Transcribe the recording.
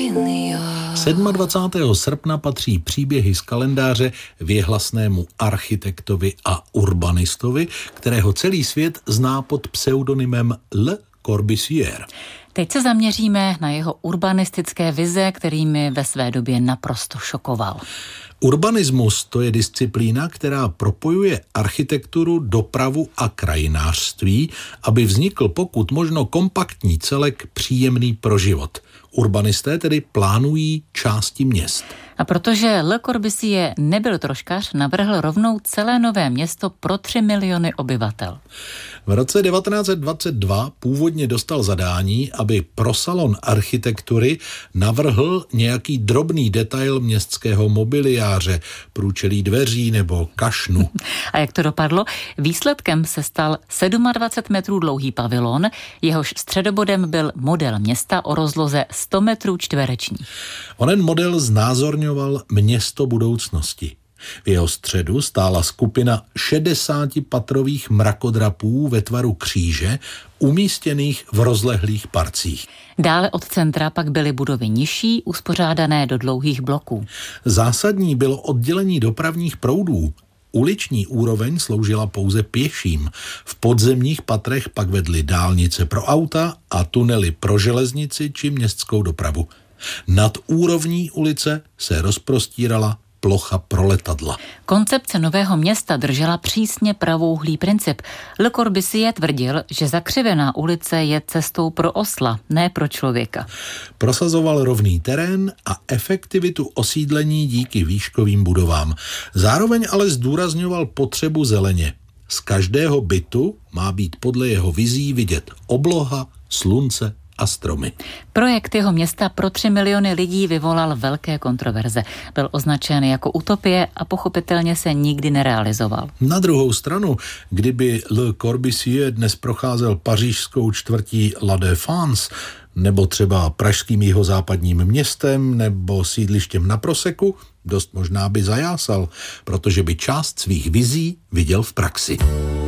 27. srpna patří příběhy z kalendáře věhlasnému architektovi a urbanistovi, kterého celý svět zná pod pseudonymem Le Corbusier. Teď se zaměříme na jeho urbanistické vize, kterými ve své době naprosto šokoval. Urbanismus, to je disciplína, která propojuje architekturu, dopravu a krajinářství, aby vznikl pokud možno kompaktní celek příjemný pro život. Urbanisté tedy plánují části měst. A protože Le Corbusier nebyl troškař, navrhl rovnou celé nové město pro 3 miliony obyvatel. V roce 1922 původně dostal zadání, aby pro salon architektury navrhl nějaký drobný detail městského mobiliáře, průčelí dveří nebo kašnu. A jak to dopadlo? Výsledkem se stal 27 metrů dlouhý pavilon, jehož středobodem byl model města o rozloze 100 metrů čtverečních. Onen model znázorňoval město budoucnosti. V jeho středu stála skupina 60patrových mrakodrapů ve tvaru kříže, umístěných v rozlehlých parcích. Dále od centra pak byly budovy nižší, uspořádané do dlouhých bloků. Zásadní bylo oddělení dopravních proudů. Uliční úroveň sloužila pouze pěším. V podzemních patrech pak vedly dálnice pro auta a tunely pro železnici či městskou dopravu. Nad úrovní ulice se rozprostírala plocha pro letadla. Koncepce nového města držela přísně pravouhlý princip. Le Corbusier tvrdil, že zakřivená ulice je cestou pro osla, ne pro člověka. Prosazoval rovný terén a efektivitu osídlení díky výškovým budovám. Zároveň ale zdůrazňoval potřebu zeleně. Z každého bytu má být podle jeho vizí vidět obloha, slunce a stromy. Projekt jeho města pro 3 miliony lidí vyvolal velké kontroverze. Byl označen jako utopie a pochopitelně se nikdy nerealizoval. Na druhou stranu, kdyby Le Corbusier dnes procházel pařížskou čtvrtí La Défense, nebo třeba pražským jihozápadním městem, nebo sídlištěm na Proseku, dost možná by zajásal, protože by část svých vizí viděl v praxi.